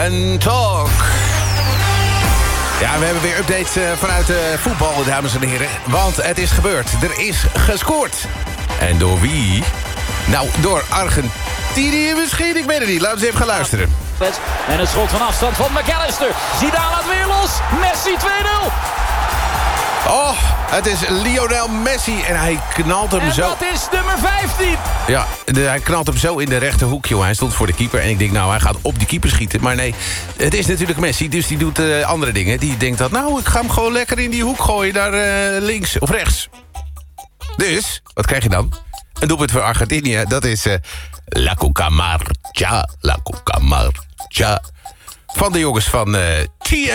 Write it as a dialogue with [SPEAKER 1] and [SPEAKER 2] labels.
[SPEAKER 1] and Talk. Ja, we hebben weer updates vanuit voetbal, dames en heren. Want het is gebeurd. Er is gescoord. En door wie? Nou, door Argentinië misschien. Ik weet het niet. Laten we eens even gaan luisteren.
[SPEAKER 2] En een schot van afstand van McAllister. Zidane laat weer los. Messi 2-0.
[SPEAKER 1] Oh, het is Lionel Messi en hij knalt hem zo.
[SPEAKER 2] En dat is nummer 15.
[SPEAKER 1] Ja, hij knalt hem zo in de rechterhoek, joh. Hij stond voor de keeper en ik denk, nou, hij gaat op die keeper schieten. Maar nee, het is natuurlijk Messi, dus die doet andere dingen. Die denkt dat, nou, ik ga hem gewoon lekker in die hoek gooien, daar links of rechts. Dus, wat krijg je dan? Een doelpunt voor Argentinië, dat is La Cucaracha. La Cucaracha. Van de jongens van TN.